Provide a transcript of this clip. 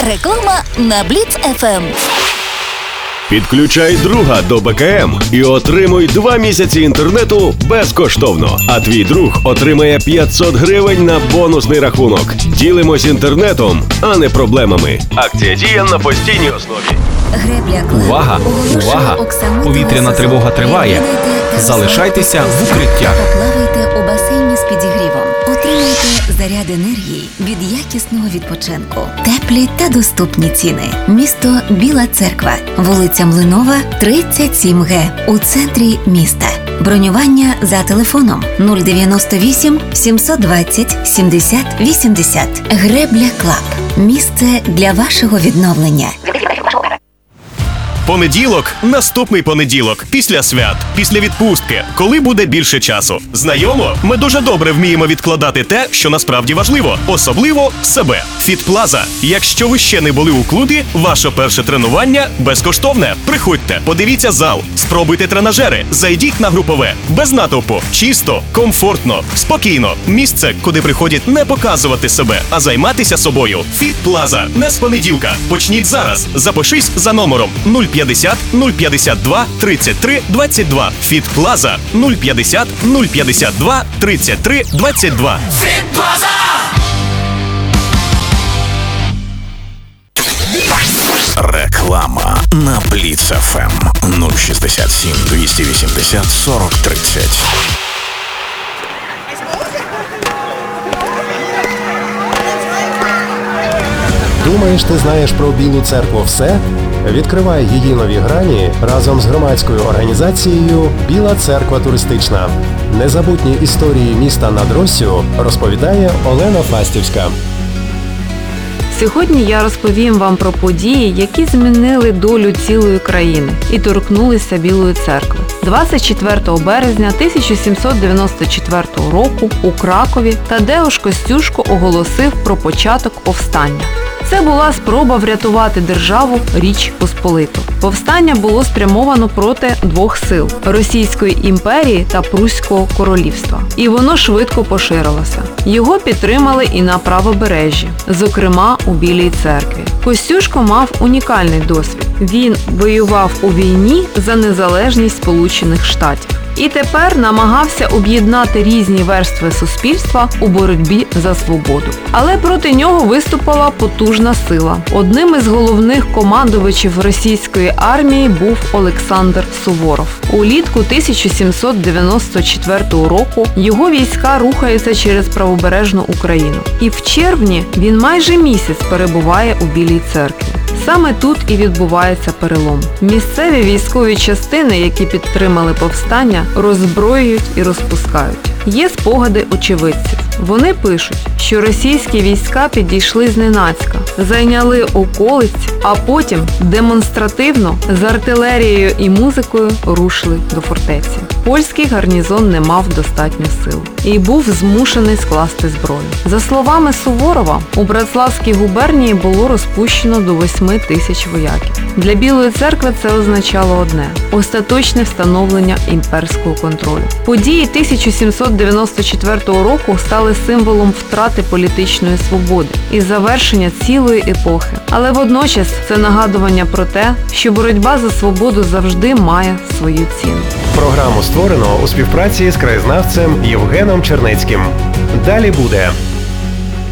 Реклама на Бліц ФМ. Підключай друга до БКМ і отримуй 2 місяці інтернету безкоштовно. А твій друг отримає 500 гривень на бонусний рахунок. Ділимось інтернетом, а не проблемами. Акція діє на постійній основі. Увага! Увага! Повітряна тривога триває. Залишайтеся в укриттях. Поплавайте у басейні з підігрівом. Отримайте заряд енергії від якісного відпочинку. Теплі та доступні ціни. Місто Біла Церква. Вулиця Млинова, 37Г. У центрі міста. Бронювання за телефоном 098 720 70 80. Гребля Клаб. Місце для вашого відновлення. Понеділок – наступний понеділок, після свят, після відпустки, коли буде більше часу. Знайомо? Ми дуже добре вміємо відкладати те, що насправді важливо, особливо себе. Фітплаза. Якщо ви ще не були у клубі, ваше перше тренування безкоштовне. Приходьте, подивіться зал, спробуйте тренажери, зайдіть на групове. Без натовпу, чисто, комфортно, спокійно. Місце, куди приходять не показувати себе, а займатися собою. Фітплаза. Не з понеділка. Почніть зараз. Запишись за номером 050 052 33 22. Фітплаза 050 052 33 22. Фітплаза! Реклама на Бліц ФМ 067 280 40 30. Думаєш, ти знаєш про Білу Церкву все? Відкривай її нові грані разом з громадською організацією «Біла Церква туристична». Незабутні історії міста над Россю розповідає Олена Фастівська. Сьогодні я розповім вам про події, які змінили долю цілої країни і торкнулися Білої Церкви. 24 березня 1794 року у Кракові Тадеуш Костюшко оголосив про початок повстання. Це була спроба врятувати державу Річ Посполиту. Повстання було спрямовано проти двох сил – Російської імперії та Пруського королівства. І воно швидко поширилося. Його підтримали і на правобережжі, зокрема у Білій Церкві. Костюшко мав унікальний досвід. Він воював у війні за незалежність Сполучених Штатів. І тепер намагався об'єднати різні верстви суспільства у боротьбі за свободу. Але проти нього виступила потужна сила. Одним із головних командувачів російської армії був Олександр Суворов. Улітку 1794 року його війська рухаються через правобережну Україну. І в червні він майже місяць перебуває у Білій Церкві. Саме тут і відбувається перелом. Місцеві військові частини, які підтримали повстання, роззброюють і розпускають. Є спогади очевидців. Вони пишуть, що російські війська підійшли зненацька, зайняли околиці, а потім демонстративно з артилерією і музикою рушили до фортеці. Польський гарнізон не мав достатньо сил і був змушений скласти зброю. За словами Суворова, у Братславській губернії було розпущено до 8 тисяч вояків. Для Білої Церкви це означало одне – остаточне встановлення імперського контролю. Події 1794 року стали символом втрати політичної свободи і завершення цілої епохи. Але водночас це нагадування про те, що боротьба за свободу завжди має свою ціну. Програму створено у співпраці з краєзнавцем Євгеном Чернецьким. Далі буде.